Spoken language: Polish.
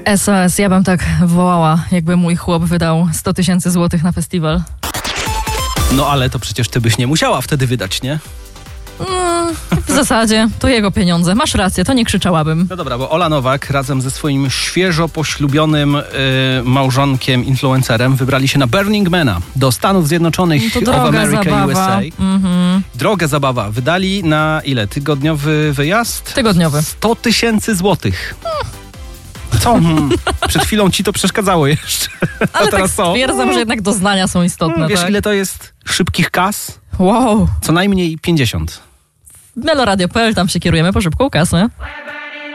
SOS, ja bym tak wołała, jakby mój chłop wydał 100 000 złotych na festiwal. No ale to przecież ty byś nie musiała wtedy wydać, nie? W zasadzie to jego pieniądze. Masz rację, to nie krzyczałabym. No dobra, bo Ola Nowak razem ze swoim świeżo poślubionym małżonkiem, influencerem wybrali się na Burning Mana do Stanów Zjednoczonych To of droga America, zabawa. USA. Droga zabawa. Wydali na ile? Tygodniowy wyjazd? Tygodniowy. 100 000 złotych. Co? Przed chwilą ci to przeszkadzało jeszcze. Ale A teraz tak co? stwierdzam, że jednak doznania są istotne. Wiesz, tak? ile to jest szybkich kas? Wow. Co najmniej 50. Meloradio.pl, tam się kierujemy po szybką kasę.